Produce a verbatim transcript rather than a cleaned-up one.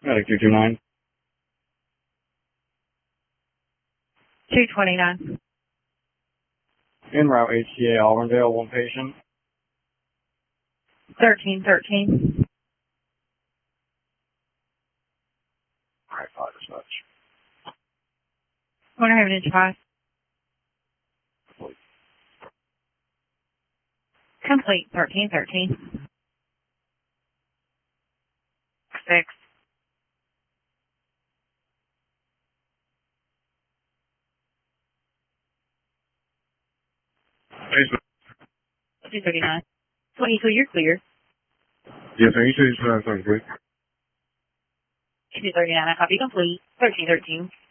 Medic two two nine. two twenty-nine. En route H C A Auburndale, one patient. thirteen thirteen. Alright, five dispatch. Corner Haven inch five. Complete. thirteen thirteen. Six. two thirty-nine. twenty-two, you're clear. Yes, sir. You should have something, please. two thirty-nine, I copy complete. thirteen thirteen.